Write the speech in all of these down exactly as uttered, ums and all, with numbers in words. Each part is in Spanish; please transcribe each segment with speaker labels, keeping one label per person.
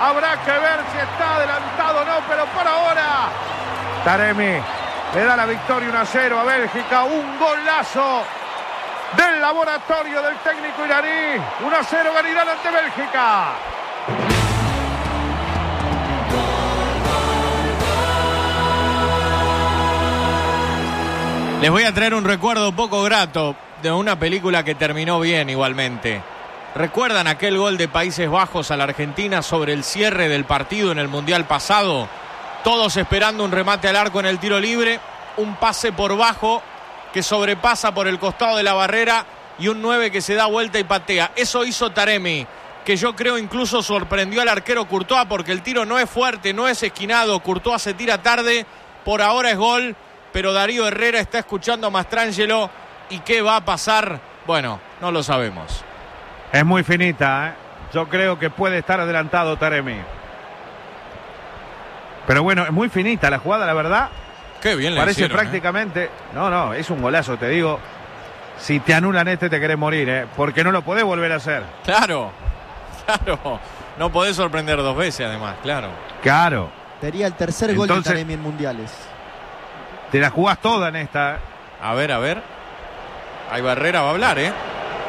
Speaker 1: Habrá que ver si está adelantado o no, pero por ahora Taremi le da la victoria uno a cero a Bélgica. Un golazo del laboratorio del técnico iraní. uno a cero gana Irán ante Bélgica.
Speaker 2: Les voy a traer un recuerdo poco grato de una película que terminó bien igualmente. ¿Recuerdan aquel gol de Países Bajos a la Argentina sobre el cierre del partido en el Mundial pasado? Todos esperando un remate al arco en el tiro libre, un pase por bajo que sobrepasa por el costado de la barrera y un nueve que se da vuelta y patea. Eso hizo Taremi, que yo creo incluso sorprendió al arquero Courtois, porque el tiro no es fuerte, no es esquinado. Courtois se tira tarde, por ahora es gol, pero Darío Herrera está escuchando a Mastrangelo. ¿Y qué va a pasar? Bueno, no lo sabemos.
Speaker 1: Es muy finita, ¿eh? Yo creo que puede estar adelantado Taremi. Pero bueno, es muy finita la jugada, la verdad.
Speaker 2: Qué bien le
Speaker 1: Parece
Speaker 2: hicieron,
Speaker 1: prácticamente... ¿eh? No, no, es un golazo, te digo. Si te anulan este te querés morir, ¿eh? Porque no lo podés volver a hacer.
Speaker 2: Claro, claro. No podés sorprender dos veces, además, claro.
Speaker 1: Claro.
Speaker 3: Sería el tercer
Speaker 1: Entonces,
Speaker 3: gol de Taremi en mundiales.
Speaker 1: Te la jugás toda en esta.
Speaker 2: A ver, a ver. Ahí Barrera va a hablar, ¿eh?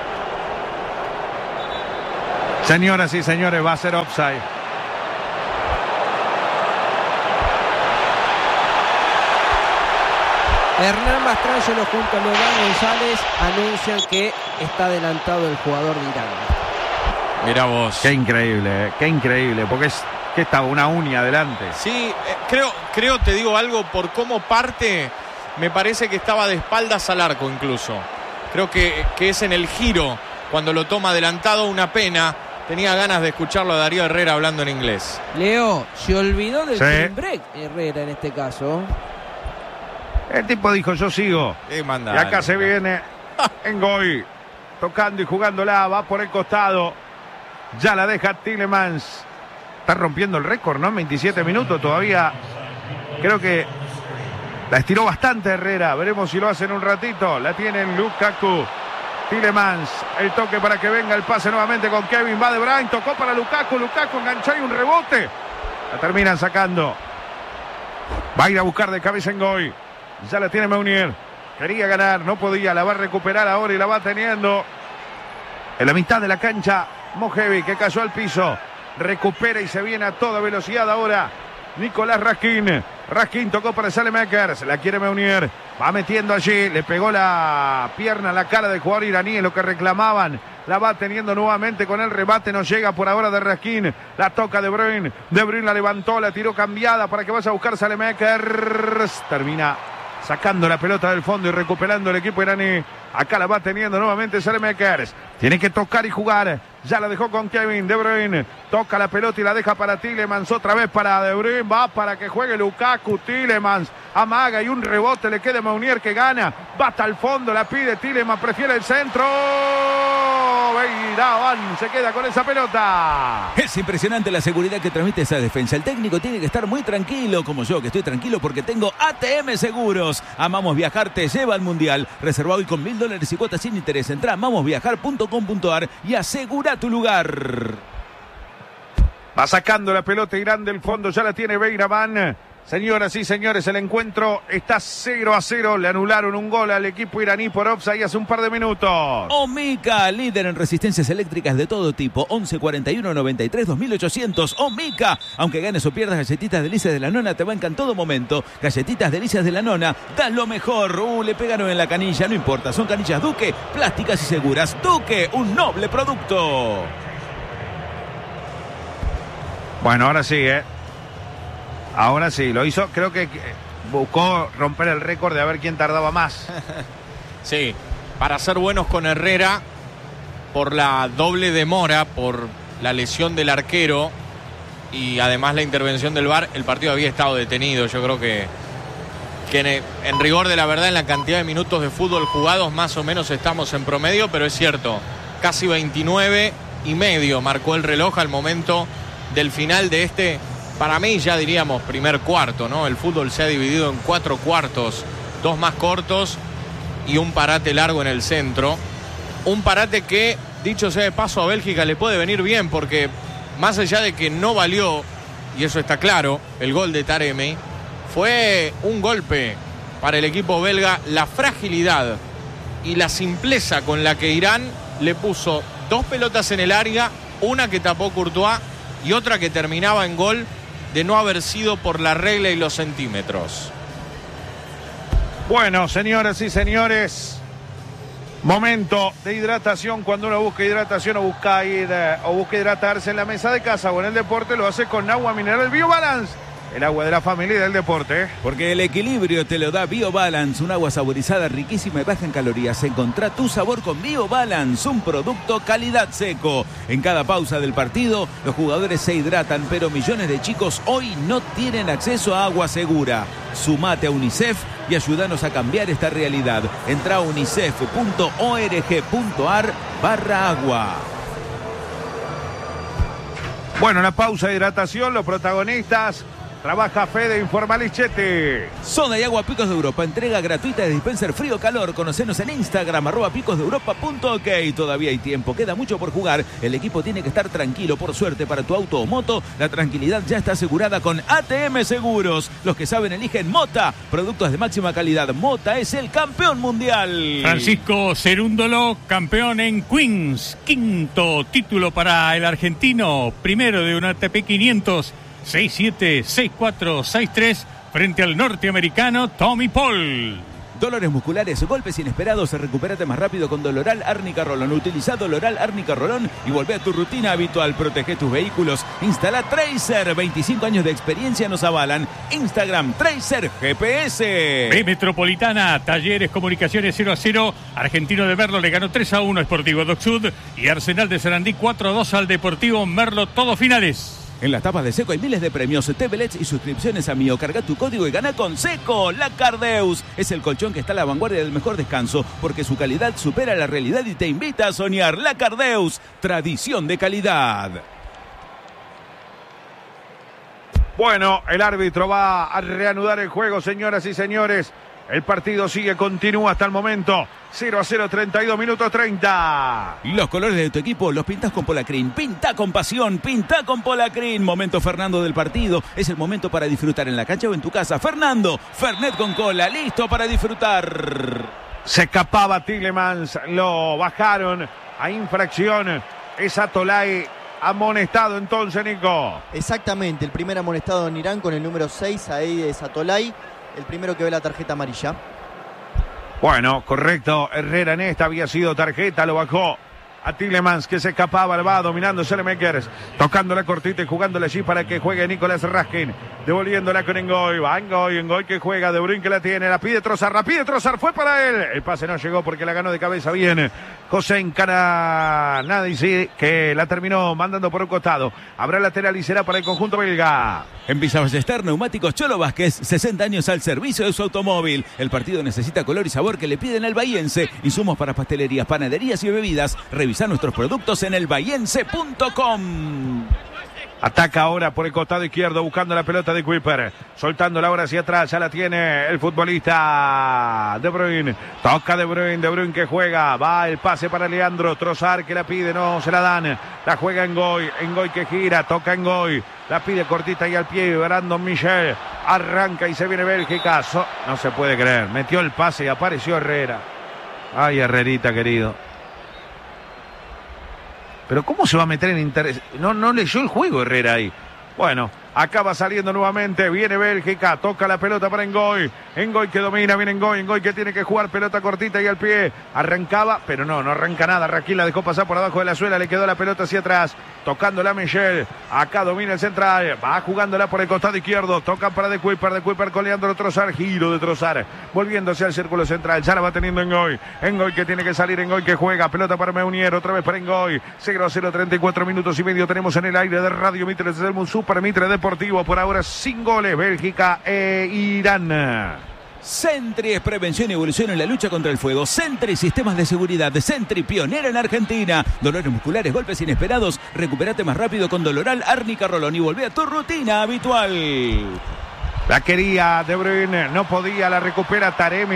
Speaker 1: Señoras y señores, va a ser offside.
Speaker 4: Hernán Mastrangelo junto a Logan González anuncian que está adelantado el jugador de Irán.
Speaker 2: Mirá vos.
Speaker 1: Qué increíble, ¿eh? Qué increíble, porque es que estaba una uña adelante.
Speaker 2: Sí, eh, creo, creo, te digo algo, por cómo parte, me parece que estaba de espaldas al arco incluso. Creo que, que es en el giro, cuando lo toma adelantado, una pena. Tenía ganas de escucharlo a Darío Herrera hablando en inglés.
Speaker 4: Leo, se olvidó del
Speaker 1: Sí.
Speaker 4: clean break Herrera en este caso.
Speaker 1: El tipo dijo, yo sigo.
Speaker 2: Eh, manda,
Speaker 1: Y acá
Speaker 2: dale,
Speaker 1: se
Speaker 2: manda.
Speaker 1: viene Ngoy, tocando y jugándola, va por el costado. Ya la deja Tielemans. Está rompiendo el récord, ¿no? En veintisiete minutos todavía. Creo que la estiró bastante Herrera. Veremos si lo hace en un ratito. La tiene Lukaku. Tielemans, el toque para que venga el pase nuevamente con Kevin. Va De Bruyne, tocó para Lukaku. Lukaku enganchó y un rebote. La terminan sacando. Va a ir a buscar de cabeza Ngoy. Ya la tiene Meunier. Quería ganar, no podía. La va a recuperar ahora y la va teniendo. En la mitad de la cancha, Mojevi, que cayó al piso. Recupera y se viene a toda velocidad ahora Nicolás Raskin. Raskin tocó para Saelemaekers. La quiere Meunier. Va metiendo allí. Le pegó la pierna a la cara del jugador iraní. Es lo que reclamaban. La va teniendo nuevamente con el remate. No llega por ahora de Raskin. La toca De Bruyne. De Bruyne la levantó. La tiró cambiada para que vaya a buscar Saelemaekers. Termina sacando la pelota del fondo y recuperando el equipo iraní. Acá la va teniendo nuevamente Saelemaekers. Tiene que tocar y jugar. Ya la dejó con Kevin De Bruyne. Toca la pelota y la deja para Tielemans. Otra vez para De Bruyne. Va para que juegue Lukaku. Tielemans amaga y un rebote le queda a Meunier, que gana. Va hasta el fondo. La pide Tielemans. Prefiere el centro. Beiraban se queda con esa pelota.
Speaker 5: Es impresionante la seguridad que transmite esa defensa. El técnico tiene que estar muy tranquilo, como yo, que estoy tranquilo porque tengo A T M Seguros. Amamos Viajar te lleva al Mundial. Reserva hoy con mil dólares y cuotas sin interés. Entra a amamos viajar punto com punto ar y asegura tu lugar.
Speaker 1: Va sacando la pelota Irán del fondo. Ya la tiene Beiraban. Señoras y señores, el encuentro está cero a cero. Le anularon un gol al equipo iraní por offside hace un par de minutos.
Speaker 5: Omica, líder en resistencias eléctricas de todo tipo. once cuarenta y uno noventa y tres dos mil ochocientos. Omica. Aunque ganes o pierdas, galletitas delicias de la nona te bancan todo momento. Galletitas delicias de la nona dan lo mejor. Uh, le pegaron en la canilla, no importa. Son canillas Duque, plásticas y seguras. Duque, un noble producto.
Speaker 1: Bueno, ahora sí, ¿eh? Ahora sí, lo hizo. Creo que buscó romper el récord de a ver quién tardaba más.
Speaker 2: Sí, para ser buenos con Herrera, por la doble demora, por la lesión del arquero y además la intervención del V A R, el partido había estado detenido. Yo creo que, que en, en rigor de la verdad, en la cantidad de minutos de fútbol jugados, más o menos estamos en promedio, pero es cierto, casi veintinueve y medio marcó el reloj al momento del final de este, para mí ya diríamos primer cuarto, ¿no? El fútbol se ha dividido en cuatro cuartos, dos más cortos y un parate largo en el centro. Un parate que, dicho sea de paso, a Bélgica le puede venir bien porque más allá de que no valió, y eso está claro, el gol de Taremi, fue un golpe para el equipo belga la fragilidad y la simpleza con la que Irán le puso dos pelotas en el área, una que tapó Courtois y otra que terminaba en gol, de no haber sido por la regla y los centímetros.
Speaker 1: Bueno, señoras y señores, momento de hidratación. Cuando uno busca hidratación o busca ir eh, o busca hidratarse en la mesa de casa o en el deporte, lo hace con agua mineral BioBalance, el agua de la familia y del deporte.
Speaker 5: Porque el equilibrio te lo da BioBalance, un agua saborizada, riquísima y baja en calorías. Encontrá tu sabor con BioBalance, un producto calidad seco. En cada pausa del partido, los jugadores se hidratan, pero millones de chicos hoy no tienen acceso a agua segura. Sumate a UNICEF y ayúdanos a cambiar esta realidad. Entrá a unicef punto org punto ar barra agua.
Speaker 1: Bueno, la pausa de hidratación, los protagonistas. Trabaja Fede Informalichete.
Speaker 5: Soda y agua Picos de Europa. Entrega gratuita de dispenser frío calor. Conocenos en Instagram, arroba picos de europa punto ok. Todavía hay tiempo, queda mucho por jugar. El equipo tiene que estar tranquilo. Por suerte para tu auto o moto, la tranquilidad ya está asegurada con A T M Seguros. Los que saben eligen Mota. Productos de máxima calidad. Mota es el campeón mundial.
Speaker 6: Francisco Cerúndolo, campeón en Queens. Quinto título para el argentino. Primero de un A T P quinientos. seis siete, seis cuatro, seis tres frente al norteamericano Tommy Paul.
Speaker 5: Dolores musculares, golpes inesperados, recupérate más rápido con Doloral Árnica Rolón. Utiliza Doloral Árnica Rolón y volvé a tu rutina habitual. Protege tus vehículos. Instala Tracer. veinticinco años de experiencia nos avalan. Instagram Tracer G P S.
Speaker 6: B Metropolitana, Talleres Comunicaciones cero a cero. Argentino de Merlo le ganó tres a uno a Sportivo Dock Sud. Y Arsenal de Sarandí cuatro a dos al Deportivo Merlo. Todos finales.
Speaker 5: En las tapas de Seco hay miles de premios, tablets y suscripciones a Mío. Carga tu código y gana con Seco. La Cardeus es el colchón que está a la vanguardia del mejor descanso, porque su calidad supera la realidad y te invita a soñar. La Cardeus, tradición de calidad.
Speaker 1: Bueno, el árbitro va a reanudar el juego, señoras y señores. El partido sigue, continúa hasta el momento. cero a cero, treinta y dos minutos treinta.
Speaker 5: Los colores de tu equipo los pintas con Polacrin. Pinta con pasión, pinta con Polacrin. Momento Fernando del partido. Es el momento para disfrutar en la cancha o en tu casa. Fernando, Fernet con cola, listo para disfrutar.
Speaker 1: Se escapaba Tielemans, lo bajaron a infracción. Es Atolay amonestado entonces, Nico.
Speaker 3: Exactamente, el primer amonestado en Irán con el número seis, ahí es Atolay. El primero que ve la tarjeta amarilla.
Speaker 1: Bueno, correcto. Herrera en esta había sido tarjeta, lo bajó a Tielemans, que se escapaba, va dominando Selemakers, tocando la cortita y jugándole allí para que juegue Nicolás Raskin, devolviéndola con Engoy, va Engoy, Engoy que juega, De Bruyne que la tiene, la pide Trossard, la pide Trossard, fue para él, el pase no llegó porque la ganó de cabeza bien José Encanadici, que la terminó mandando por un costado. Habrá lateral y será para el conjunto belga.
Speaker 5: En Villa Ballester, Neumáticos Cholo Vázquez, sesenta años al servicio de su automóvil. El partido necesita color y sabor que le piden al bahiense. Insumos para pastelerías, panaderías y bebidas. Revisa nuestros productos en el bahiense punto com.
Speaker 1: Ataca ahora por el costado izquierdo buscando la pelota de Kuiper, soltándola ahora hacia atrás, ya la tiene el futbolista De Bruyne, toca De Bruyne, De Bruyne que juega, va el pase para Leandro Trossard que la pide, no se la dan, la juega Engoy, Engoy que gira, toca Engoy, la pide cortita y al pie, Brandon Michel, arranca y se viene Bélgica, so, no se puede creer, metió el pase y apareció Herrera, ay Herrerita querido. Pero ¿cómo se va a meter en interés? No, no leyó el juego Herrera ahí. Bueno, acaba saliendo nuevamente. Viene Bélgica, toca la pelota para Engoy. Engoy que domina, viene Engoy. Engoy que tiene que jugar pelota cortita y al pie. Arrancaba, pero no, no arranca nada. Raquel la dejó pasar por abajo de la suela. Le quedó la pelota hacia atrás. Tocándola a Michel. Acá domina el central. Va jugándola por el costado izquierdo. Toca para De Kuiper. De Kuiper con Leandro Trossard. Giro de Trossard. Volviéndose al círculo central. Ya la va teniendo Engoy. Engoy que tiene que salir. Engoy que juega. Pelota para Meunier. Otra vez para Engoy. cero a cero, treinta y cuatro minutos y medio. Tenemos en el aire de Radio Mitre. Desde el Super Mitre Deportivo. Por ahora sin goles. Bélgica e Irán.
Speaker 5: Sentry es prevención y evolución en la lucha contra el fuego. Sentry, sistemas de seguridad. Sentry, pionera en Argentina. Dolores musculares, golpes inesperados. Recupérate más rápido con Doloral Árnica Rolón y volvé a tu rutina habitual.
Speaker 1: La quería De Bruyne, no podía, la recupera Taremi.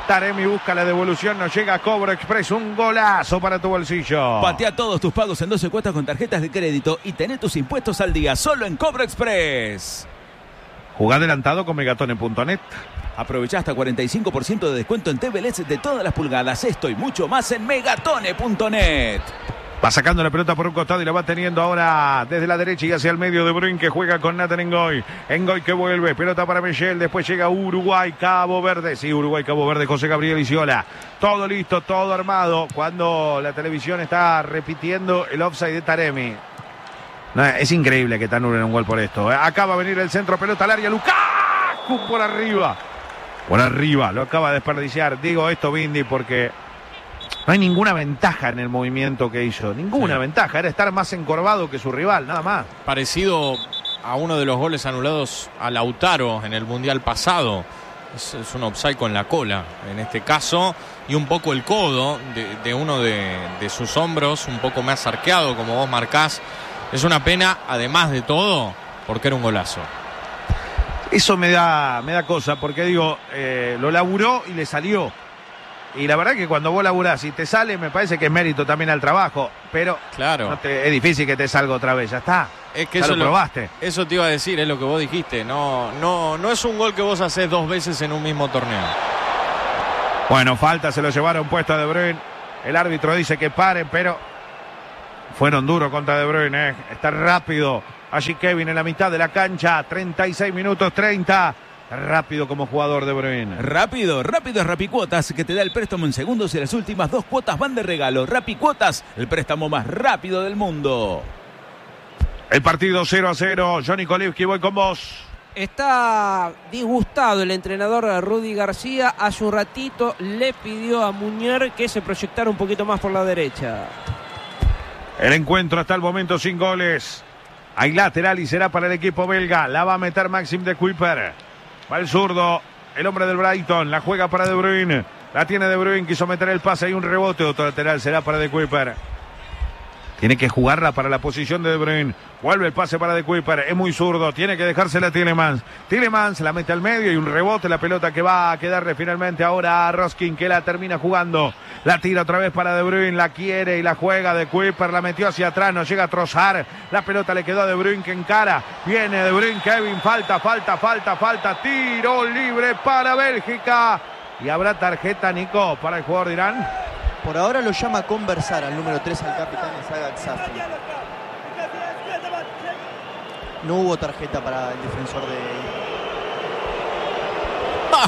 Speaker 1: Taremi busca la devolución, no llega a Cobro Express. Un golazo para tu bolsillo.
Speaker 5: Patea todos tus pagos en doce cuotas con tarjetas de crédito y tené tus impuestos al día solo en Cobro Express.
Speaker 1: Jugá adelantado con megatone punto net.
Speaker 5: Aprovechá hasta cuarenta y cinco por ciento de descuento en T V L E D de todas las pulgadas. Esto y mucho más en megatone punto net.
Speaker 1: Va sacando la pelota por un costado y la va teniendo ahora desde la derecha y hacia el medio. De Bruyne, que juega con Nathan Ngoy. Ngoy que vuelve, pelota para Michel. Después llega Uruguay, Cabo Verde. Sí, Uruguay, Cabo Verde, José Gabriel Iciola. Todo listo, todo armado. Cuando la televisión está repitiendo el offside de Taremi. No, es increíble que te anulen un gol por esto. Acaba de venir el centro, pelota al área. Lukaku por arriba. Por arriba, lo acaba de desperdiciar. Digo esto, Bindi, porque no hay ninguna ventaja en el movimiento que hizo. Ninguna sí. ventaja. Era estar más encorvado que su rival, nada más.
Speaker 2: Parecido a uno de los goles anulados a Lautaro en el Mundial pasado. Es, es un offside con la cola, en este caso. Y un poco el codo de, de uno de, de sus hombros, un poco más arqueado, como vos marcás. Es una pena, además de todo, porque era un golazo.
Speaker 1: Eso me da, me da cosa, porque digo, eh, lo laburó y le salió. Y la verdad que cuando vos laburás y te sale, me parece que es mérito también al trabajo. Pero
Speaker 2: claro.
Speaker 1: no te, es difícil que te salga otra vez, ya está.
Speaker 2: Es que
Speaker 1: ya
Speaker 2: eso
Speaker 1: lo probaste.
Speaker 2: Lo, eso te iba a decir, es lo que vos dijiste. No, no, no es un gol que vos hacés dos veces en un mismo torneo.
Speaker 1: Bueno, falta, se lo llevaron puesto a De Bruyne. El árbitro dice que paren, pero fueron duros contra De Bruyne, ¿eh? Está rápido. Allí Kevin en la mitad de la cancha, treinta y seis minutos treinta. Rápido como jugador De Bruyne.
Speaker 5: Rápido, rápido es Rapicuotas, que te da el préstamo en segundos y las últimas dos cuotas van de regalo. Rapicuotas, el préstamo más rápido del mundo.
Speaker 1: El partido cero a cero. Johnny Kolivsky, voy con vos.
Speaker 4: Está disgustado el entrenador Rudy García. Hace un ratito le pidió a Meunier que se proyectara un poquito más por la derecha.
Speaker 1: El encuentro hasta el momento sin goles. Hay lateral y será para el equipo belga. La va a meter Maxime de Kuyper. Va el zurdo, el hombre del Brighton. La juega para De Bruyne. La tiene De Bruyne, quiso meter el pase. Hay un rebote, otro lateral será para De Kuyper. Tiene que jugarla para la posición de De Bruyne. Vuelve el pase para De Kuyper. Es muy zurdo. Tiene que dejársela a Tielemans. Tielemans la mete al medio y un rebote. La pelota que va a quedarle finalmente ahora a Roskin, que la termina jugando. La tira otra vez para De Bruyne. La quiere y la juega. De Kuyper la metió hacia atrás. No llega a trozar. La pelota le quedó a De Bruyne, que encara. Viene De Bruyne. Kevin. Falta, falta, falta, falta. Tiro libre para Bélgica. Y habrá tarjeta, Nico, para el jugador de Irán.
Speaker 3: Por ahora lo llama a conversar al número tres, al capitán Sagak Safi. No hubo tarjeta para el defensor de...
Speaker 1: Ah,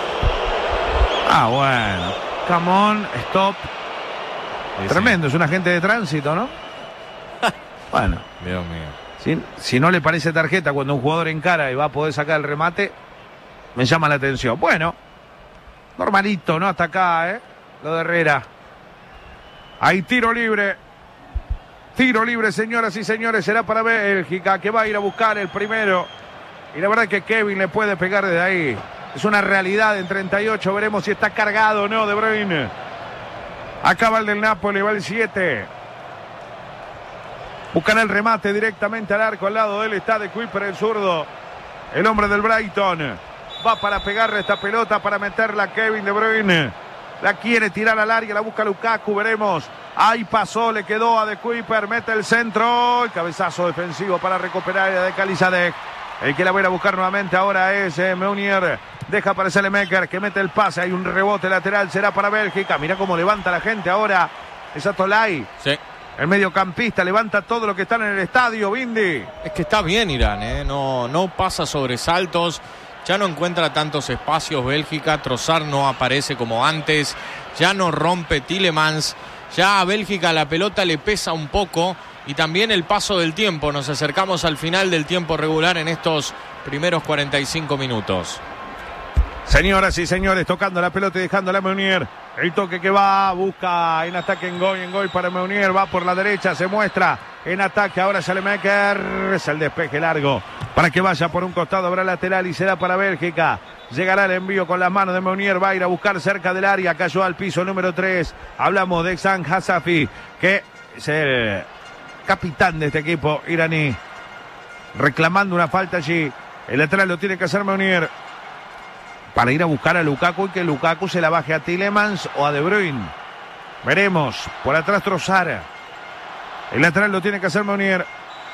Speaker 1: ah bueno. Come on, stop.
Speaker 2: Sí,
Speaker 1: Tremendo,
Speaker 2: sí.
Speaker 1: Es un agente de tránsito, ¿no? Bueno.
Speaker 2: Dios mío.
Speaker 1: Si, si no le parece tarjeta cuando un jugador encara y va a poder sacar el remate, me llama la atención. Bueno, normalito, ¿no? Hasta acá, ¿eh? Lo de Herrera. Hay tiro libre. Tiro libre, señoras y señores. Será para Bélgica, que va a ir a buscar el primero. Y la verdad que Kevin le puede pegar desde ahí. Es una realidad en treinta y ocho. Veremos si está cargado o no De Bruyne. Acaba el del Napoli, va el siete. Buscará el remate directamente al arco. Al lado de él está De Kuyper, el zurdo. El hombre del Brighton. Va para pegarle esta pelota, para meterla a Kevin De Bruyne. La quiere tirar al área, la busca Lukaku, veremos. Ahí pasó, le quedó a De Kuyper, mete el centro. El cabezazo defensivo para recuperar de Kalizadek. El que la va a ir a buscar nuevamente ahora es eh, Meunier. Deja para Selemeker, que mete el pase. Hay un rebote lateral, será para Bélgica. Mira cómo levanta la gente ahora. Es Atolay.
Speaker 2: Sí.
Speaker 1: El mediocampista levanta todo lo que están en el estadio, Bindi.
Speaker 2: Es que está bien Irán, ¿eh? No, no pasa sobresaltos. Ya no encuentra tantos espacios Bélgica. Trossard no aparece como antes. Ya no rompe Tielemans. Ya a Bélgica la pelota le pesa un poco. Y también el paso del tiempo. Nos acercamos al final del tiempo regular en estos primeros cuarenta y cinco minutos.
Speaker 1: Señoras y señores, tocando la pelota y dejándola a Meunier. El toque que va, busca en ataque Ngoy, Ngoy para Meunier, va por la derecha, se muestra en ataque, ahora Salemeker, es el despeje largo, para que vaya por un costado, habrá lateral y será para Bélgica. Llegará el envío con las manos de Meunier, va a ir a buscar cerca del área, cayó al piso número tres, hablamos de Xan Hasafi, que es el capitán de este equipo iraní, reclamando una falta allí, el lateral lo tiene que hacer Meunier. para ir a buscar a Lukaku y que Lukaku se la baje a Tielemans o a De Bruyne. Veremos. Por atrás Trossard. El lateral lo tiene que hacer Meunier.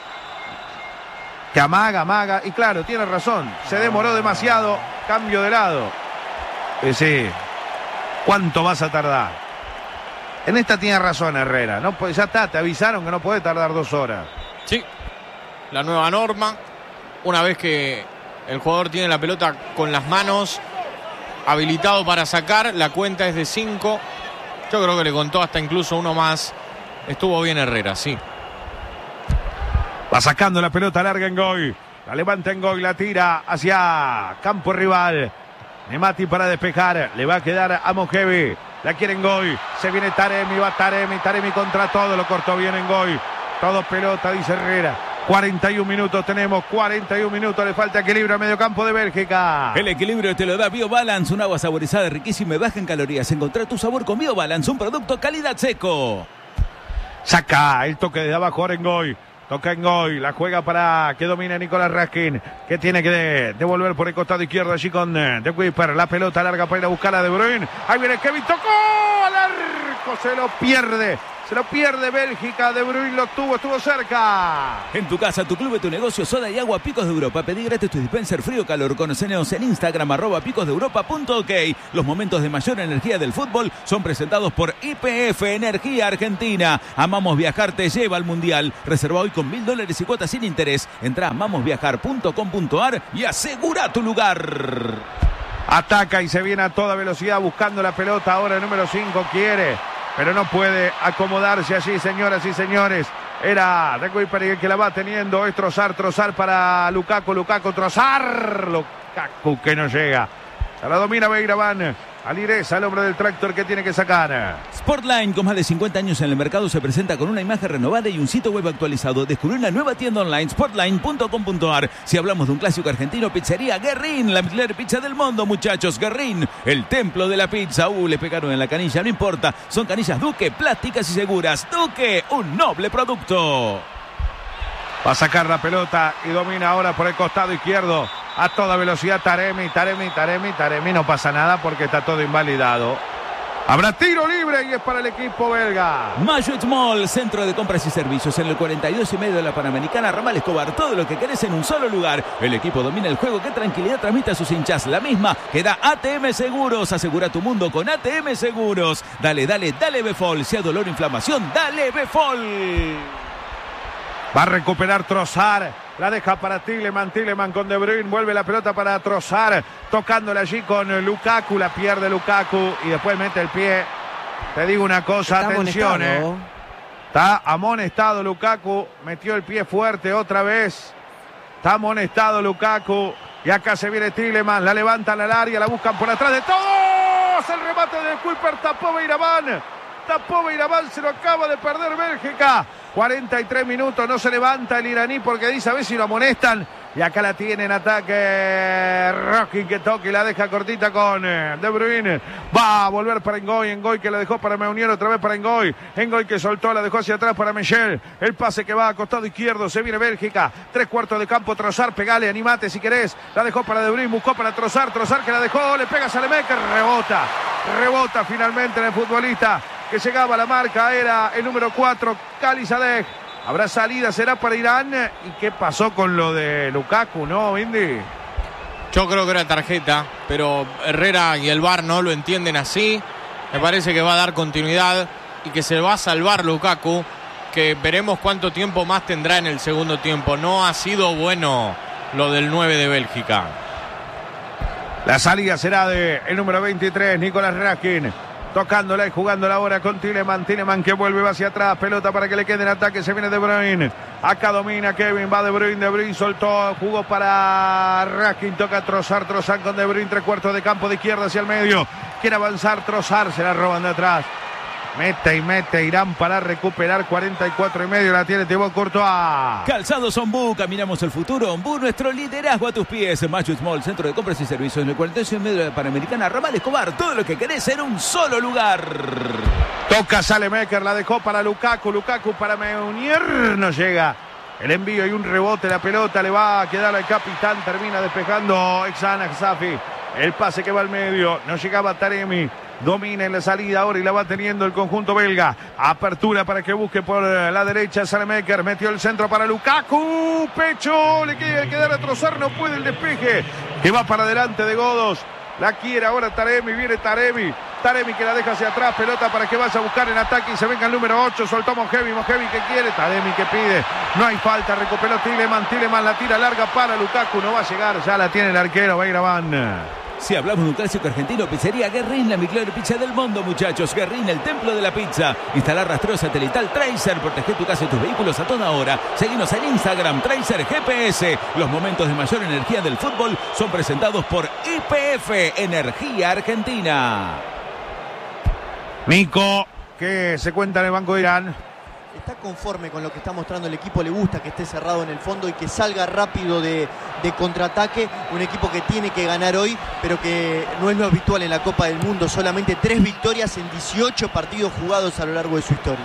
Speaker 1: Que amaga, amaga. Y claro, tiene razón. Se demoró demasiado. Cambio de lado. Eh, sí. ¿Cuánto vas a tardar? En esta tiene razón Herrera. No, pues ya está, te avisaron que no puede tardar dos horas.
Speaker 2: Sí. La nueva norma. Una vez que el jugador tiene la pelota con las manos, habilitado para sacar, la cuenta es de cinco. Yo creo que le contó hasta incluso uno más. Estuvo bien Herrera, sí.
Speaker 1: Va sacando la pelota larga en Ngoy. La levanta en Ngoy, la tira hacia campo rival. Nemati para despejar. Le va a quedar a Mojevi. La quiere Ngoy. Se viene Taremi, va Taremi. Taremi contra todo. Lo cortó bien en Ngoy. Todo pelota, dice Herrera. cuarenta y un minutos tenemos, cuarenta y un minutos, le falta equilibrio al mediocampo de Bélgica.
Speaker 5: El equilibrio te lo da BioBalance, un agua saborizada, riquísima y baja en calorías. Encontrá tu sabor con BioBalance, un producto calidad seco.
Speaker 1: Saca el toque de abajo ahora en Ngoy. Toca en Ngoy, la juega para que domine Nicolás Raskin, que tiene que de, devolver por el costado izquierdo allí con uh, De Wipper. La pelota larga para ir a buscar a De Bruyne. Ahí viene Kevin, tocó al arco, se lo pierde. Se lo pierde Bélgica, De Bruyne lo tuvo, estuvo cerca.
Speaker 5: En tu casa, tu club, tu negocio, soda y agua Picos de Europa. Pedí gratis tu dispenser frío calor. Conocenos en Instagram, arroba picos de europa punto ok. Los momentos de mayor energía del fútbol son presentados por Y P F Energía Argentina. Amamos Viajar te lleva al Mundial. Reserva hoy con mil dólares y cuotas sin interés. Entra a amamos viajar punto com punto ar y asegura tu lugar.
Speaker 1: Ataca y se viene a toda velocidad buscando la pelota. Ahora el número cinco quiere, pero no puede acomodarse allí, señoras y señores. Era De Wipper el que la va teniendo. Es Trossard, Trossard para Lukaku, Lukaku, Trossard. Lukaku que no llega. Se la domina Beiraban. Alireza, el hombre del tractor que tiene que sacar.
Speaker 5: Sportline, con más de cincuenta años en el mercado, se presenta con una imagen renovada y un sitio web actualizado. Descubrí una nueva tienda online, sportline punto com punto ar. Si hablamos de un clásico argentino, pizzería Guerrín, la mejor pizza del mundo, muchachos. Guerrín, el templo de la pizza. Uh, le pegaron en la canilla, no importa. Son canillas Duque, plásticas y seguras. Duque, un noble producto.
Speaker 1: Va a sacar la pelota y domina ahora por el costado izquierdo. A toda velocidad Taremi, Taremi, Taremi, Taremi. No pasa nada porque está todo invalidado. Habrá tiro libre y es para el equipo belga.
Speaker 5: Mayuit Mall, centro de compras y servicios en el cuarenta y dos y medio de la Panamericana, Ramal Escobar. Todo lo que querés en un solo lugar. El equipo domina el juego. Qué tranquilidad transmite a sus hinchas. La misma que da A T M Seguros. Asegura tu mundo con A T M Seguros. Dale, dale, dale Befol. Si hay dolor o inflamación, dale Befol.
Speaker 1: Va a recuperar Trossard. La deja para Tielemans. Tielemans con De Bruyne. Vuelve la pelota para Trossard. Tocándola allí con Lukaku. La pierde Lukaku. Y después mete el pie. Te digo una cosa.
Speaker 4: Está
Speaker 1: atención.
Speaker 4: amonestado.
Speaker 1: Eh. Está amonestado Lukaku. Metió el pie fuerte otra vez. Está amonestado Lukaku. Y acá se viene Tielemans. La levantan al área. La buscan por atrás de todos. El remate de Kuiper. Tapó Beiraban. Tapó Beiraban. Se lo acaba de perder Bélgica. cuarenta y tres minutos, no se levanta el iraní porque dice a ver si lo amonestan. Y acá la tiene en ataque Rocking, que toca y la deja cortita con De Bruyne. Va a volver para Ngoy, Ngoy que la dejó para Meunier, otra vez para Ngoy. Ngoy que soltó, la dejó hacia atrás para Michel. El pase que va a costado izquierdo, se viene Bélgica. Tres cuartos de campo, Trossard, pegale, animate si querés. La dejó para De Bruyne, buscó para Trossard, Trossard que la dejó, le pega a Saelemaekers, rebota. Rebota finalmente en el futbolista que llegaba a la marca, era el número cuatro, Khalizadeh. Habrá salida, será para Irán. ¿Y qué pasó con lo de Lukaku, no, Indy?
Speaker 2: Yo creo que era tarjeta, pero Herrera y el V A R no lo entienden así. Me parece que va a dar continuidad y que se va a salvar Lukaku, que veremos cuánto tiempo más tendrá en el segundo tiempo. No ha sido bueno lo del nueve de Bélgica.
Speaker 1: La salida será de el número veintitrés, Nicolás Raskin. Tocándola y jugándola ahora con Tielemans. Tielemans que vuelve, va hacia atrás. Pelota para que le quede en ataque. Se viene De Bruyne. Acá domina Kevin. Va De Bruyne. De Bruyne soltó. Jugó para Raskin. Toca Trossard. Trossard con De Bruyne. Tres cuartos de campo de izquierda hacia el medio. Quiere avanzar Trossard. Se la roban de atrás. Mete y mete Irán para recuperar. Cuarenta y cuatro y medio. La tiene Thibaut Courtois.
Speaker 5: Calzados Ombú, caminamos el futuro. Ombú, nuestro liderazgo a tus pies. Mayuit Mall, centro de compras y servicios en el cuarenta y dos y medio de la Panamericana, Ramal Escobar. Todo lo que querés en un solo lugar.
Speaker 1: Toca Saelemaekers, la dejó para Lukaku. Lukaku para Meunier. No llega. El envío y un rebote. La pelota le va a quedar al capitán. Termina despejando Exana Safi. El pase que va al medio. No llegaba Taremi. Domina en la salida ahora y la va teniendo el conjunto belga. Apertura para que busque por la derecha Saelemaekers. Metió el centro para Lukaku. Pecho. Le quiere quedar a Trossard. No puede el despeje. Que va para adelante de Godos. La quiere ahora Taremi. Viene Taremi. Taremi que la deja hacia atrás. Pelota para que vaya a buscar en ataque. Y se venga el número ocho. Soltó Mojevi. Mojevi que quiere. Taremi que pide. No hay falta. Recuperó Tielemans. Tielemans la tira larga para Lukaku. No va a llegar. Ya la tiene el arquero. Beiraban.
Speaker 5: Si hablamos de un clásico argentino, pizzería Guerrín, la mejor pizza del mundo, muchachos. Guerrín, el templo de la pizza. Instalar rastreo satelital Tracer, proteger tu casa y tus vehículos a toda hora. Seguinos en Instagram, Tracer G P S. Los momentos de mayor energía del fútbol son presentados por I P F, Energía Argentina.
Speaker 1: Nico, que se cuenta en el banco de Irán.
Speaker 3: Está conforme con lo que está mostrando el equipo, le gusta que esté cerrado en el fondo y que salga rápido de, de contraataque. Un equipo que tiene que ganar hoy, pero que no es lo habitual en la Copa del Mundo. Solamente tres victorias en dieciocho partidos jugados a lo largo de su historia.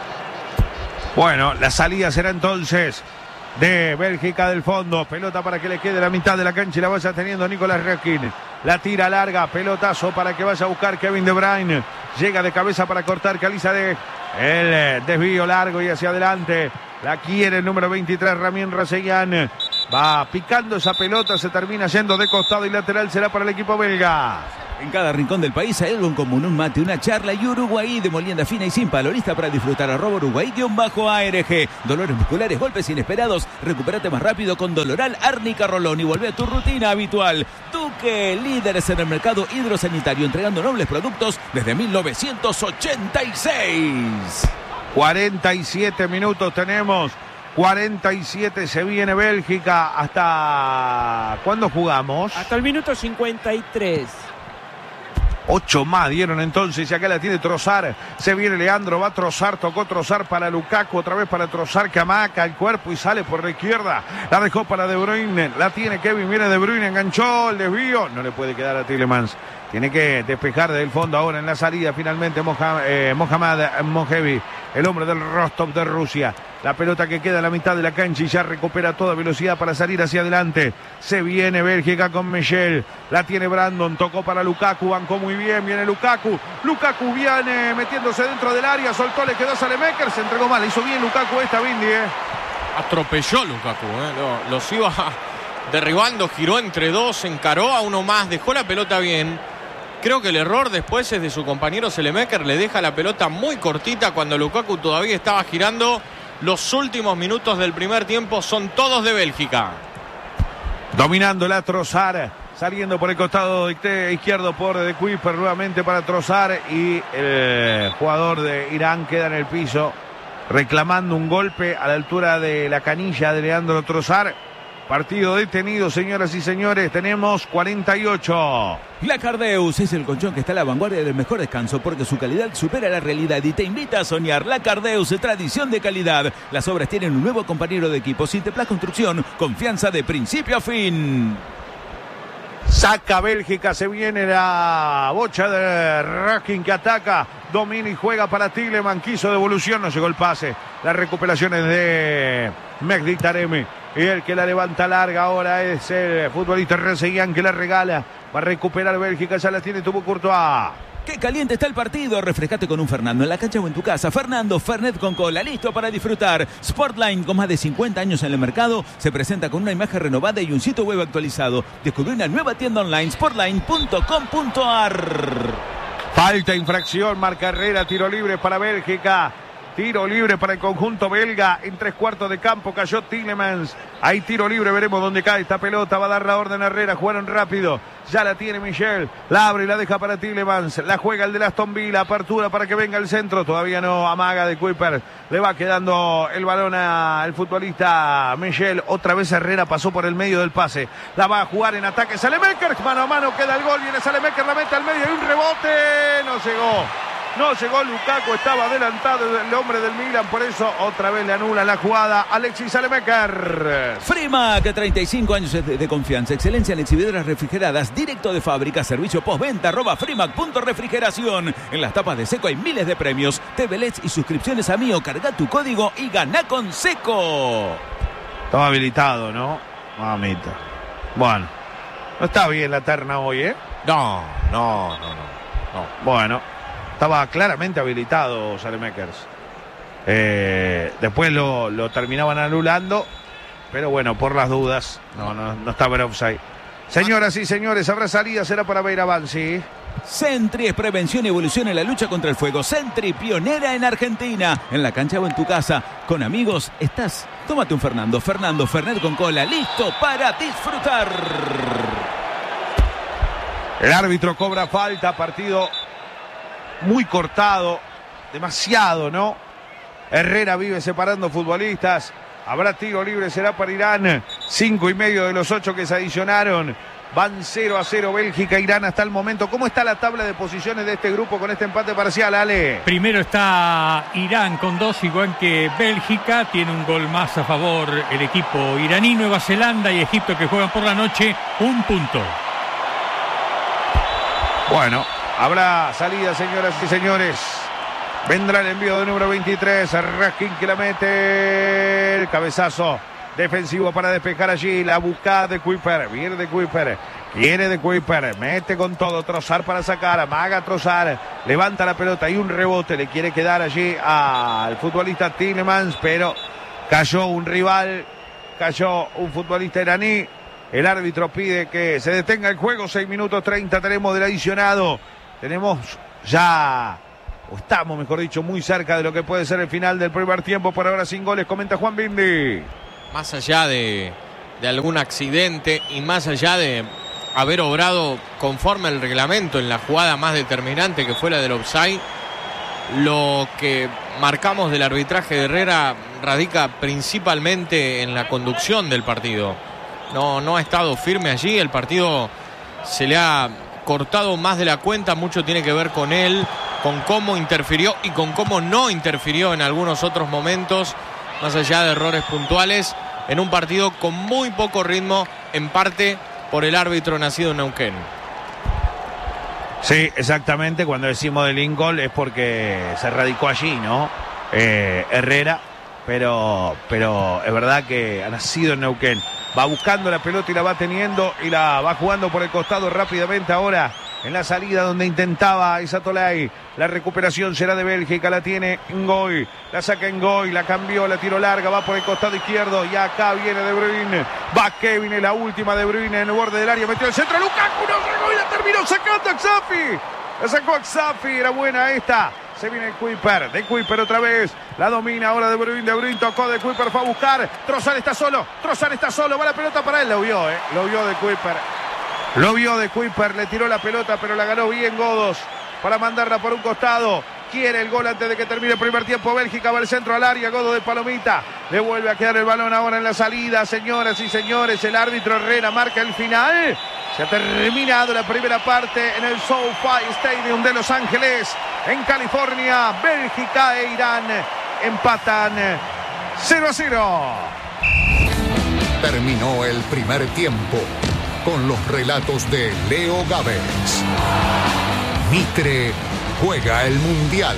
Speaker 1: Bueno, la salida será entonces de Bélgica del fondo. Pelota para que le quede la mitad de la cancha y la vaya teniendo Nicolás Rekin. La tira larga, pelotazo para que vaya a buscar Kevin De Bruyne. Llega de cabeza para cortar Calizadeh. El desvío largo y hacia adelante. La quiere el número veintitrés, Ramien Reseguian. Va picando esa pelota, se termina yendo de costado y lateral será para el equipo belga.
Speaker 5: En cada rincón del país hay algo en común, un mate, una charla y Uruguay de molienda fina y sin palo, lista para disfrutar. Arroba Uruguay-A R G. Dolores musculares, golpes inesperados. Recupérate más rápido con Doloral Árnica Rolón y volvé a tu rutina habitual. Duque, líderes en el mercado hidrosanitario, entregando nobles productos desde mil novecientos ochenta y seis.
Speaker 1: cuarenta y siete minutos tenemos. cuarenta y siete se viene Bélgica. ¿Hasta cuándo jugamos?
Speaker 4: Hasta el minuto cincuenta y tres.
Speaker 1: Ocho más dieron entonces y acá la tiene Trossard. Se viene Leandro, va Trossard, tocó Trossard para Lukaku, otra vez para Trossard que amaca el cuerpo y sale por la izquierda. La dejó para De Bruyne, la tiene Kevin, viene De Bruyne, enganchó el desvío. No le puede quedar a Tielemans. Tiene que despejar del fondo ahora en la salida. Finalmente Mohamed, eh, Mohamed Mojevi, el hombre del Rostov de Rusia. La pelota que queda a la mitad de la cancha y ya recupera toda velocidad para salir hacia adelante. Se viene Bélgica con Michel. La tiene Brandon, tocó para Lukaku, bancó muy bien, viene Lukaku. Lukaku viene metiéndose dentro del área, soltó, le quedó a Saelemaekers, se entregó mal. Hizo bien Lukaku esta, Bindi, eh.
Speaker 2: Atropelló Lukaku, eh. Los, los iba derribando, giró entre dos, encaró a uno más, dejó la pelota bien. Creo que el error después es de su compañero Saelemaekers, le deja la pelota muy cortita cuando Lukaku todavía estaba girando. Los últimos minutos del primer tiempo son todos de Bélgica.
Speaker 1: Dominando la Trossard, saliendo por el costado izquierdo por De Kuyper, nuevamente para Trossard y el jugador de Irán queda en el piso reclamando un golpe a la altura de la canilla de Leandro Trossard. Partido detenido, señoras y señores, tenemos cuarenta y ocho.
Speaker 5: La Cardeus es el colchón que está a la vanguardia del mejor descanso porque su calidad supera la realidad y te invita a soñar. La Cardeus, tradición de calidad. Las obras tienen un nuevo compañero de equipo. Sinteplas Construcción, confianza de principio a fin.
Speaker 1: Saca Bélgica, se viene la bocha de Rekin que ataca, domina y juega para Tielemans, quiso devolución, no llegó el pase. Las recuperaciones de Mehdi Taremi y el que la levanta larga ahora es el futbolista Reseguian que la regala. Va a recuperar Bélgica, ya la tiene Thibaut Courtois.
Speaker 5: ¡Qué caliente está el partido! Refrescate con un Fernando en la cancha o en tu casa. Fernando, Fernet con cola, listo para disfrutar. Sportline, con más de cincuenta años en el mercado, se presenta con una imagen renovada y un sitio web actualizado. Descubrí una nueva tienda online, sportline punto com punto a r.
Speaker 1: Falta, infracción, marca Herrera, tiro libre para Bélgica. Tiro libre para el conjunto belga. En tres cuartos de campo cayó Tielemans. Hay tiro libre, veremos dónde cae esta pelota. Va a dar la orden a Herrera. Jugaron rápido. Ya la tiene Michel. La abre y la deja para Tielemans. La juega el de Aston Villa. Apertura para que venga el centro. Todavía no amaga De Kuyper. Le va quedando el balón al futbolista Michel. Otra vez Herrera pasó por el medio del pase. La va a jugar en ataque Saelemaekers. Mano a mano queda el gol. Viene Saelemaekers, la mete al medio y un rebote. No llegó. No llegó Lukaku, estaba adelantado el hombre del Milan, por eso otra vez le anula la jugada Alexis Saelemaekers.
Speaker 5: Frimac, treinta y cinco años de, de confianza, excelencia en exhibidoras refrigeradas, directo de fábrica, servicio postventa, arroba frimac punto refrigeración. En las tapas de Seco hay miles de premios, T V L E Ds y suscripciones a Mío. Carga tu código y gana con Seco.
Speaker 1: Estaba habilitado, ¿no? Mamita. Bueno. No está bien la terna hoy, ¿eh?
Speaker 2: No, no, no, no. no.
Speaker 1: Bueno, estaba claramente habilitado Saelemaekers. Eh, después lo, lo terminaban anulando, pero bueno, por las dudas, no, no, no estaba en offside. Señoras y señores, habrá salida, será para Beiraván, sí.
Speaker 5: Sentry es prevención y evolución en la lucha contra el fuego. Sentry, pionera en Argentina. En la cancha o en tu casa. Con amigos, estás. Tómate un Fernando. Fernando, Fernet con cola. Listo para disfrutar.
Speaker 1: El árbitro cobra falta. Partido muy cortado. Demasiado, ¿no? Herrera vive separando futbolistas. Habrá tiro libre, será para Irán. Cinco y medio de los ocho que se adicionaron. Van cero a cero Bélgica, Irán hasta el momento. ¿Cómo está la tabla de posiciones de este grupo con este empate parcial, Ale?
Speaker 6: Primero está Irán con dos, igual que Bélgica. Tiene un gol más a favor el equipo iraní. Nueva Zelanda y Egipto, que juegan por la noche, un punto.
Speaker 1: Bueno, habrá salida, señoras y señores. Vendrá el envío de número veintitrés. Raskin que la mete. El cabezazo defensivo para despejar allí. La busca de Kuiper. Viene de Kuiper. Quiere de Kuiper. Mete con todo. Trozar para sacar. Amaga Trozar. Levanta la pelota y un rebote. Le quiere quedar allí al futbolista Tielemans. Pero cayó un rival. Cayó un futbolista iraní. El árbitro pide que se detenga el juego. seis minutos treinta tenemos del adicionado. Tenemos ya... O estamos, mejor dicho, muy cerca de lo que puede ser el final del primer tiempo. Por ahora sin goles, comenta Juan Bindi.
Speaker 2: Más allá de, de algún accidente y más allá de haber obrado conforme al reglamento en la jugada más determinante que fue la del offside, lo que marcamos del arbitraje de Herrera radica principalmente en la conducción del partido. No, no ha estado firme allí, el partido se le ha cortado más de la cuenta, mucho tiene que ver con él, con cómo interfirió y con cómo no interfirió en algunos otros momentos, más allá de errores puntuales, en un partido con muy poco ritmo, en parte por el árbitro nacido en Neuquén.
Speaker 1: Sí, exactamente, cuando decimos del in-goal es porque se radicó allí, ¿no? Eh, Herrera, pero, pero es verdad que ha nacido en Neuquén. Va buscando la pelota y la va teniendo y la va jugando por el costado rápidamente ahora en la salida donde intentaba Isatolay. La recuperación será de Bélgica, la tiene Ngoy, la saca Ngoy, la cambió, la tiró larga, va por el costado izquierdo y acá viene De Bruyne. Va Kevin, es la última De Bruyne en el borde del área, metió el centro, Lukaku, no llegó y la terminó sacando a Xafi. La sacó a Xafi, era buena esta. Se viene el Kuiper, de Kuiper otra vez. La domina ahora De Bruyne, De Bruyne tocó, De Kuiper fue a buscar. Trozar está solo, Trozar está solo, va la pelota para él, lo vio, eh. Lo vio De Kuiper. Lo vio De Kuiper, le tiró la pelota, pero la ganó bien Godos para mandarla por un costado. Quiere el gol antes de que termine el primer tiempo. Bélgica va al centro al área, Godos de Palomita. Le vuelve a quedar el balón ahora en la salida. Señoras y señores, el árbitro Herrera marca el final. Se ha terminado la primera parte en el SoFi Stadium de Los Ángeles, en California. Bélgica e Irán empatan cero a cero.
Speaker 7: Terminó el primer tiempo con los relatos de Leo Gávez. Mitre juega el Mundial.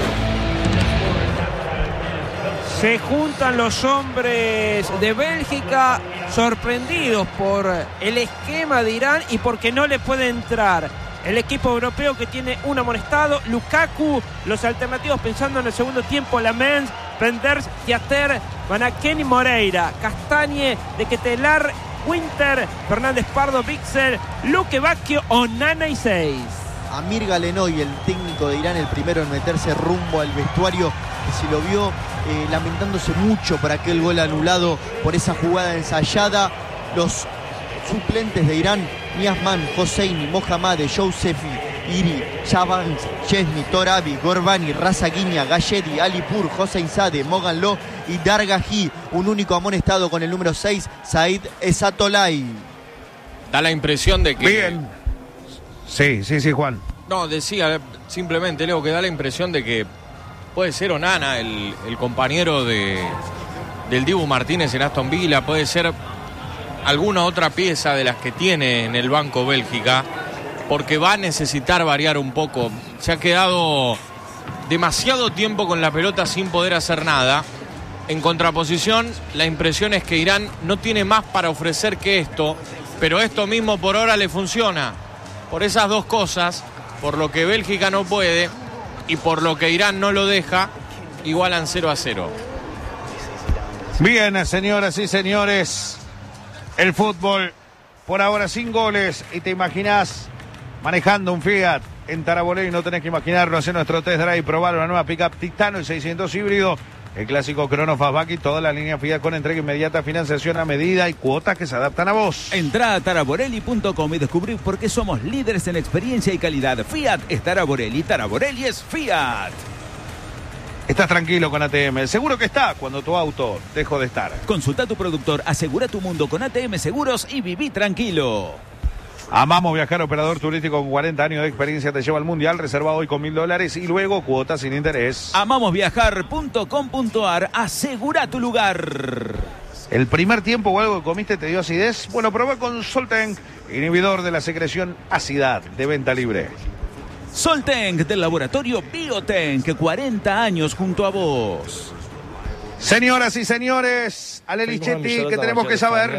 Speaker 4: Se juntan los hombres de Bélgica sorprendidos por el esquema de Irán y porque no le puede entrar el equipo europeo, que tiene un amonestado, Lukaku. Los alternativos pensando en el segundo tiempo: Lamens, Penders, Giater, Vanakeni, Moreira, Castañe, De Ketelar, Winter, Fernández Pardo, Bixer, Luque Bacchio, Onana y seis.
Speaker 3: Amir Galenoy, el técnico de Irán, el primero en meterse rumbo al vestuario, que se lo vio eh, lamentándose mucho por aquel gol anulado, por esa jugada ensayada. Los suplentes de Irán: Niasman, Hosseini, Mohammad, Yousefi, Iri, Chavans, Chesmi, Torabi, Gorbani, Raza Guiña, Galledi, Alipur, Hossein Sade, Moganlo y Dargahi. Un único amonestado con el número seis, Said Esatolay.
Speaker 2: Da la impresión de que...
Speaker 1: Bien. Sí, sí, sí, Juan.
Speaker 2: No, decía simplemente, Leo, que da la impresión de que puede ser Onana el, el compañero de, del Dibu Martínez en Aston Villa, puede ser alguna otra pieza de las que tiene en el banco Bélgica, porque va a necesitar variar un poco. Se ha quedado demasiado tiempo con la pelota sin poder hacer nada. En contraposición, la impresión es que Irán no tiene más para ofrecer que esto, pero esto mismo por ahora le funciona. Por esas dos cosas, por lo que Bélgica no puede y por lo que Irán no lo deja, igualan cero a cero.
Speaker 1: Bien, señoras y señores, el fútbol por ahora sin goles. Y te imaginás manejando un Fiat en Taraborelli, no tenés que imaginarlo. Hacer nuestro test drive y probar una nueva pickup Titano, el seiscientos híbrido, el clásico Crono Fastback y toda la línea Fiat con entrega inmediata, financiación a medida y cuotas que se adaptan a vos.
Speaker 5: Entrá a taraborelli punto com y descubrí por qué somos líderes en experiencia y calidad. Fiat es Taraborelli, Taraborelli es Fiat.
Speaker 1: Estás tranquilo con A T M, seguro que está cuando tu auto dejó de estar.
Speaker 5: Consulta a tu productor, asegura tu mundo con A T M Seguros y viví tranquilo.
Speaker 1: Amamos Viajar, operador turístico con cuarenta años de experiencia, te lleva al mundial, reserva hoy con mil dólares y luego cuotas sin interés.
Speaker 5: amamos viajar punto com punto a r, asegura tu lugar.
Speaker 1: ¿El primer tiempo o algo que comiste te dio acidez? Bueno, probá con Solten, inhibidor de la secreción acidad, de venta libre.
Speaker 5: Solten del laboratorio Biotenk, cuarenta años junto a vos.
Speaker 1: Señoras y señores, Ale Lichetti, ¿qué tenemos que saber?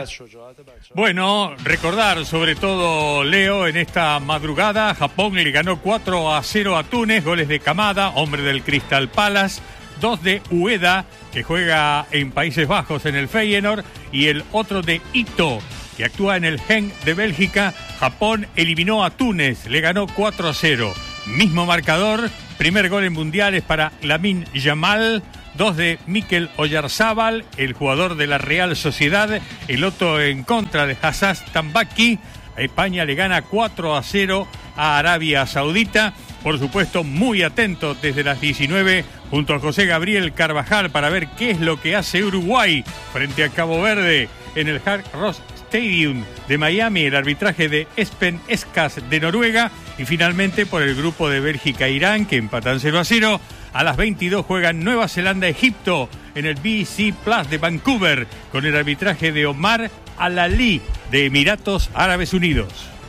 Speaker 6: Bueno, recordar sobre todo, Leo, en esta madrugada, Japón le ganó cuatro a cero a Túnez, goles de Kamada, hombre del Crystal Palace, dos de Ueda, que juega en Países Bajos en el Feyenoord, y el otro de Ito, que actúa en el Genk de Bélgica. Japón eliminó a Túnez, le ganó cuatro a cero. Mismo marcador, primer gol en mundiales para Lamine Yamal, dos de Mikel Oyarzábal, el jugador de la Real Sociedad, el otro en contra de Hassan Tambaki. España le gana cuatro a cero a Arabia Saudita. Por supuesto, muy atento desde las diecinueve junto a José Gabriel Carvajal para ver qué es lo que hace Uruguay frente a Cabo Verde en el Hard Rock Stadium de Miami, el arbitraje de Espen Eskas de Noruega, y finalmente por el grupo de Bélgica-Irán, que empatan cero a cero. A las veintidós juegan Nueva Zelanda-Egipto en el B C Plus de Vancouver, con el arbitraje de Omar Al-Ali de Emiratos Árabes Unidos.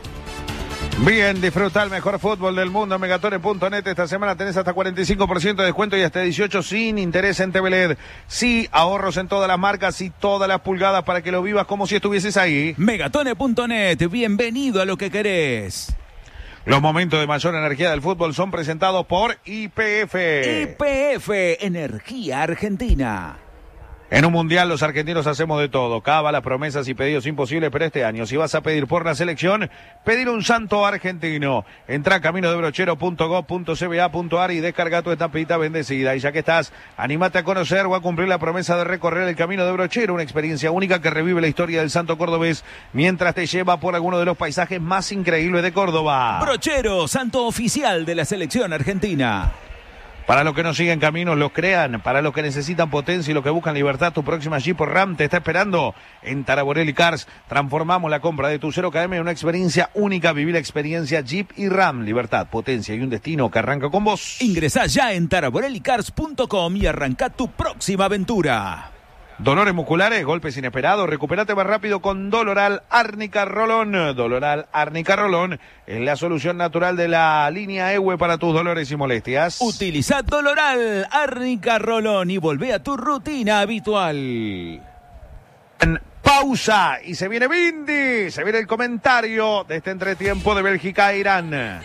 Speaker 1: Bien, disfruta el mejor fútbol del mundo en megatone punto net. Esta semana tenés hasta cuarenta y cinco por ciento de descuento y hasta dieciocho sin interés en T V L E D. Sí, ahorros en todas las marcas y todas las pulgadas para que lo vivas como si estuvieses ahí.
Speaker 5: megatone punto net, bienvenido a lo que querés.
Speaker 1: Los momentos de mayor energía del fútbol son presentados por Y P F.
Speaker 5: Y P F, Energía Argentina.
Speaker 1: En un mundial los argentinos hacemos de todo, cábalas, promesas y pedidos imposibles, pero este año si vas a pedir por la selección, pedir un santo argentino. Entra a camino de brochero punto gob punto c b a punto a r y descarga tu estampita bendecida. Y ya que estás, anímate a conocer o a cumplir la promesa de recorrer el camino de Brochero, una experiencia única que revive la historia del santo cordobés mientras te lleva por alguno de los paisajes más increíbles de Córdoba.
Speaker 5: Brochero, santo oficial de la selección argentina.
Speaker 1: Para los que no siguen caminos, los crean. Para los que necesitan potencia y los que buscan libertad, tu próxima Jeep o Ram te está esperando en Taraborelli Cars. Transformamos la compra de tu cero K M en una experiencia única. Viví la experiencia Jeep y Ram. Libertad, potencia y un destino que arranca con vos.
Speaker 5: Ingresá ya en taraborelli cars punto com y arranca tu próxima aventura.
Speaker 1: Dolores musculares, golpes inesperados, recupérate más rápido con Doloral Árnica Rolón. Doloral Árnica Rolón es la solución natural de la línea E W E para tus dolores y molestias.
Speaker 5: Utiliza Doloral Árnica Rolón y volvé a tu rutina habitual.
Speaker 1: En pausa y se viene Bindi, se viene el comentario de este entretiempo de Bélgica e Irán.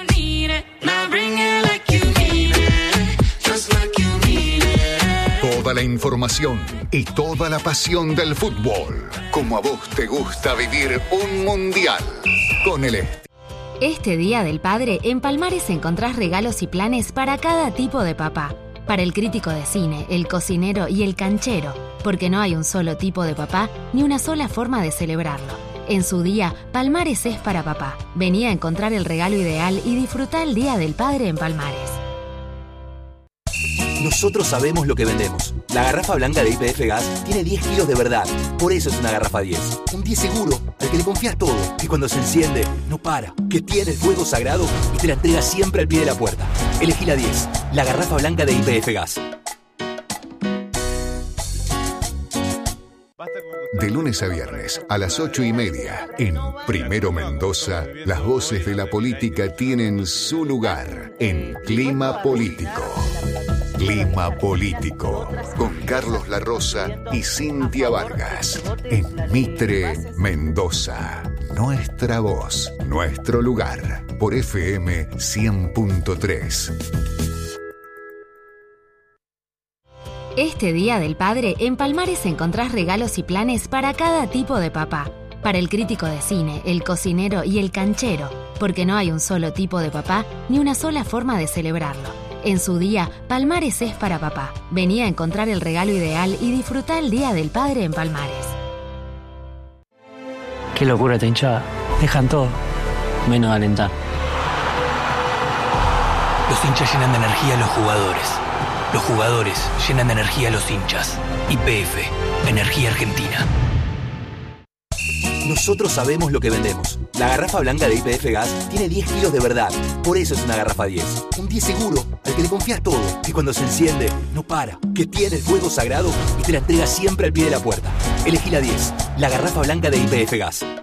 Speaker 7: Toda la información y toda la pasión del fútbol. Como a vos te gusta vivir un mundial. Con el est-
Speaker 8: Este Día del Padre, en Palmares encontrás regalos y planes para cada tipo de papá. Para el crítico de cine, el cocinero y el canchero. Porque no hay un solo tipo de papá ni una sola forma de celebrarlo. En su día, Palmares es para papá. Vení a encontrar el regalo ideal y disfrutá el Día del Padre en Palmares.
Speaker 9: Nosotros sabemos lo que vendemos. La garrafa blanca de Y P F Gas tiene diez kilos de verdad. Por eso es una garrafa diez. Un diez seguro, al que le confías todo. Que cuando se enciende, no para. Que tiene el fuego sagrado y te la entrega siempre al pie de la puerta. Elegí la diez. La garrafa blanca de Y P F Gas.
Speaker 7: De lunes a viernes a las ocho y media en Primero Mendoza, las voces de la política tienen su lugar en Clima Político. Clima Político con Carlos La Rosa y Cintia Vargas en Mitre, Mendoza. nuestra voz, nuestro lugar. Por F M cien punto tres.
Speaker 8: Este Día del Padre, en Palmares encontrás regalos y planes para cada tipo de papá. Para el crítico de cine, el cocinero y el canchero, porque no hay un solo tipo de papá ni una sola forma de celebrarlo. En su día, Palmares es para papá. Vení a encontrar el regalo ideal y disfrutá el Día del Padre en Palmares.
Speaker 10: Qué locura esta hinchada. Dejan todo, menos alentar.
Speaker 9: Los hinchas llenan de energía a los jugadores. Los jugadores llenan de energía a los hinchas. Y P F, Energía Argentina. Nosotros sabemos lo que vendemos. La garrafa blanca de Y P F Gas tiene diez kilos de verdad. Por eso es una garrafa diez. Un diez seguro, al que le confías todo. Que cuando se enciende, no para. Que tiene el fuego sagrado y te la entrega siempre al pie de la puerta. Elegí la diez, la garrafa blanca de Y P F Gas.